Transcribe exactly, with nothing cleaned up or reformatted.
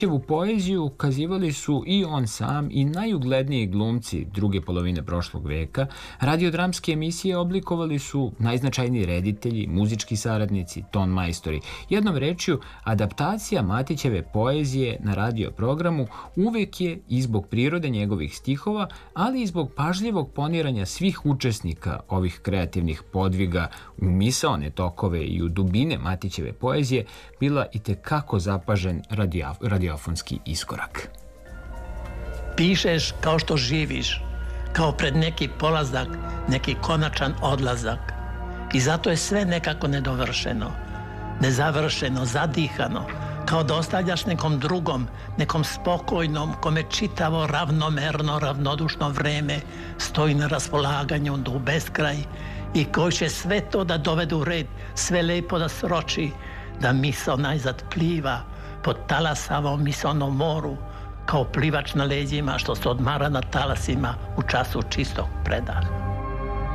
U poeziju ukazivali su i on sam i najugledniji glumci druge polovine prošlog veka. Radiodramske emisije oblikovali su najznačajniji reditelji, muzički saradnici, ton majstori. Jednom rečju, adaptacija Matićeve poezije na radio programu uvek je i zbog prirode njegovih stihova, ali i zbog pažljivog poniranja svih učesnika ovih kreativnih podviga u misaone tokove i u dubine Matićeve poezije bila i tekako zapažen radio, radiofonski iskorak. Pišeš kao što živiš, kao pred neki polazak, neki konačan odlazak. I zato je sve nekako nedovršeno, nezavršeno, zadihano, kao da ostavljaš nekom drugom, nekom spokojnom, kome čitavo ravnomerno, ravnodušno vreme stoji na raspolaganju do beskraj i koji će sve to da dovede u red, sve lepo da sroči, da misao najzad pliva pod talasavom misaonom moru, kao plivač na leđima što se odmara na talasima u času čistog predaha.